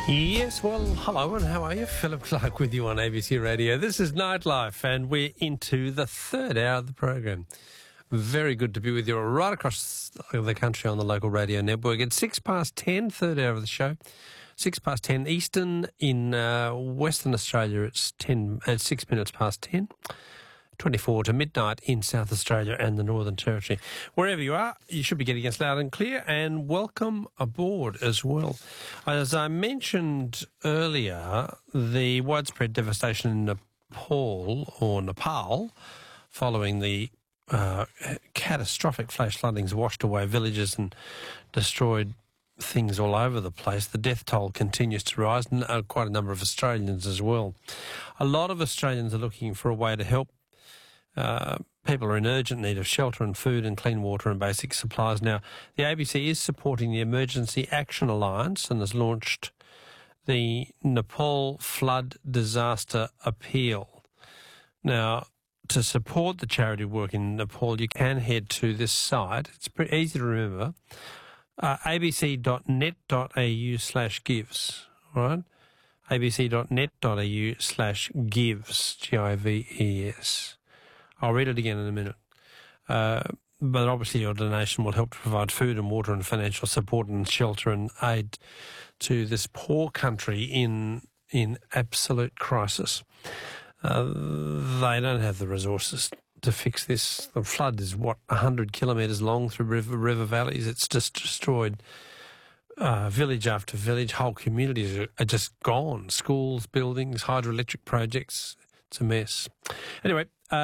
Yes, well, hello and how are you? Philip Clark with you on ABC Radio. This is Nightlife and we're into the third hour of the program. Very good to be with you right across the country on the local radio network. It's 10:06, third hour of the show. 10:06 Eastern in Western Australia. It's 6 minutes past 10. 24 to midnight in South Australia and the Northern Territory. Wherever you are, you should be getting us loud and clear, and welcome aboard as well. As I mentioned earlier, the widespread devastation in Nepal, following the catastrophic flash floodings washed away villages and destroyed things all over the place. The death toll continues to rise, and quite a number of Australians as well. A lot of Australians are looking for a way to help. People are in urgent need of shelter and food and clean water and basic supplies. Now, the ABC is supporting the Emergency Action Alliance and has launched the Nepal Flood Disaster Appeal. Now, to support the charity work in Nepal, you can head to this site. It's pretty easy to remember, abc.net.au/gives, all right? abc.net.au/gives, Gives. I'll read it again in a minute. But obviously your donation will help to provide food and water and financial support and shelter and aid to this poor country in absolute crisis. They don't have the resources to fix this. The flood is, 100 kilometres long through river valleys. It's just destroyed village after village. Whole communities are just gone. Schools, buildings, hydroelectric projects. It's a mess. Anyway,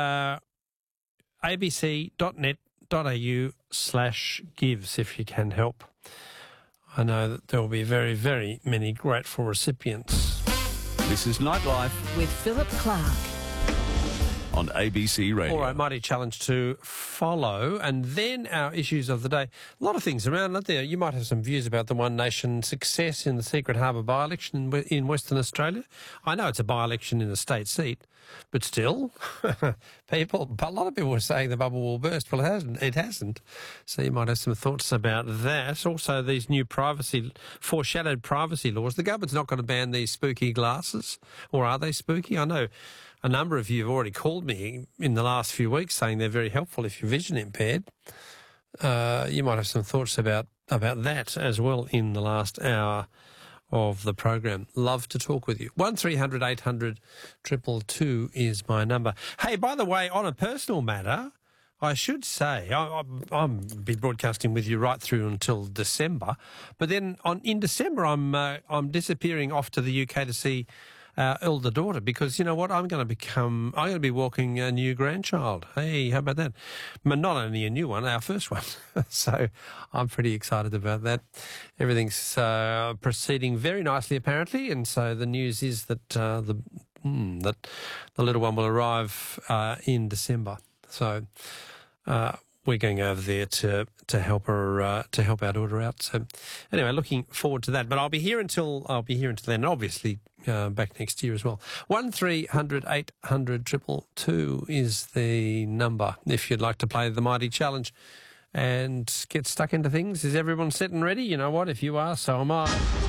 abc.net.au/gives if you can help. I know that there will be very, very many grateful recipients. This is Nightlife with Philip Clark on ABC Radio. All right, mighty challenge to follow, and then our issues of the day. A lot of things around, aren't there? You might have some views about the One Nation success in the Secret Harbour by-election in Western Australia. I know it's a by-election in a state seat, but still, a lot of people were saying the bubble will burst. Well, it hasn't. So you might have some thoughts about that. Also, these new foreshadowed privacy laws. The government's not going to ban these spooky glasses, or are they spooky? I know a number of you have already called me in the last few weeks saying they're very helpful if you're vision impaired. You might have some thoughts about that as well in the last hour of the program. Love to talk with you. 1300 800 222 is my number. Hey, by the way, on a personal matter, I should say I'll be broadcasting with you right through until December, but then in December I'm disappearing off to the UK to see our elder daughter, because you know what, I'm going to be walking a new grandchild. Hey, how about that? But not only a new one, our first one. So I'm pretty excited about that. Everything's proceeding very nicely apparently, and so the news is that the little one will arrive in December. So we're going over there to help her to help our daughter out. So anyway, looking forward to that. But I'll be here until then. Obviously, back next year as well. 1300 800 222 is the number if you'd like to play the Mighty Challenge and get stuck into things. Is everyone set and ready? You know what? If you are, so am I.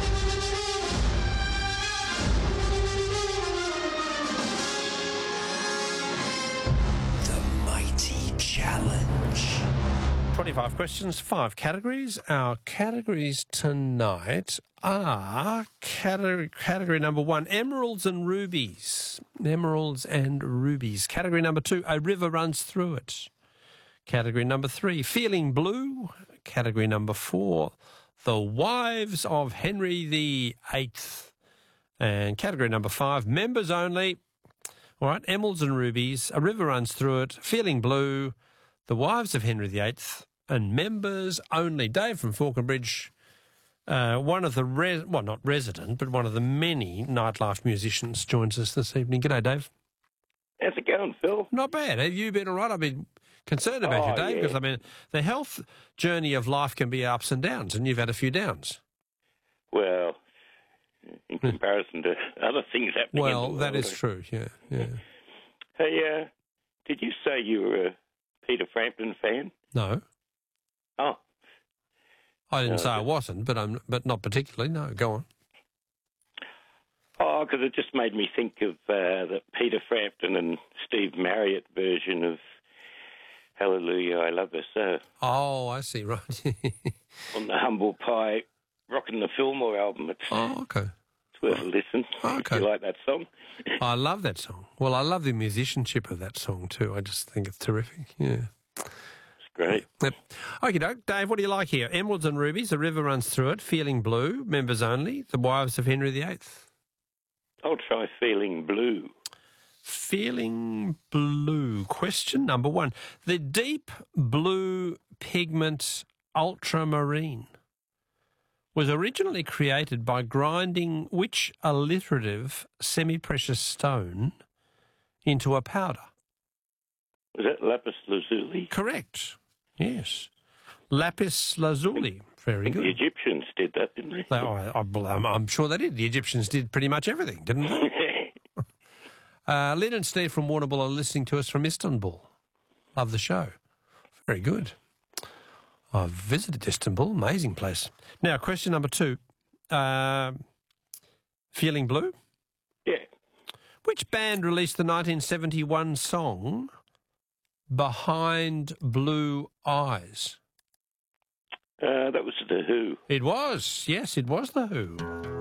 The Mighty Challenge. 25 questions, 5 categories. Our categories tonight are category number 1, emeralds and rubies. Emeralds and rubies. Category number 2, a river runs through it. Category number 3, feeling blue. Category number 4, the wives of Henry VIII. And category number 5, members only. All right, emeralds and rubies, a river runs through it, feeling blue, the wives of Henry VIII, and members only. Dave from Falconbridge, one of the, not resident, but one of the many nightlife musicians, joins us this evening. G'day, Dave. How's it going, Phil? Not bad. Have you been all right? I've been concerned about you, Dave, because, I mean, the health journey of life can be ups and downs, and you've had a few downs. Well, in comparison to other things happening in the world. That is true, yeah. Hey, did you say you were a Peter Frampton fan? No. Oh. I didn't say I wasn't, but not particularly. No, go on. Oh, because it just made me think of the Peter Frampton and Steve Marriott version of Hallelujah, I Love Her So Oh, I see, right. on the Humble Pie Rockin' the Fillmore album. It's Okay. worth a listen Okay. if you like that song. I love that song. Well, I love the musicianship of that song too. I just think it's terrific. Yeah. It's great. Yep. Okie doke. Dave, what do you like here? Emeralds and Rubies, A River Runs Through It, Feeling Blue, Members Only, The Wives of Henry VIII. I'll try Feeling Blue. Feeling blue. Question number 1. The deep blue pigment ultramarine was originally created by grinding which alliterative semi-precious stone into a powder? Was that Lapis Lazuli? Correct. Yes. Lapis lazuli. Very The good. Egyptians did that, didn't they? I'm sure they did. The Egyptians did pretty much everything, didn't they? Lynn and Steve from Warrnambool are listening to us from Istanbul. Love the show. Very good. I've visited Istanbul. Amazing place. Now, question number 2. Feeling Blue? Yeah. Which band released the 1971 song Behind Blue Eyes? That was The Who. It was. Yes, it was The Who.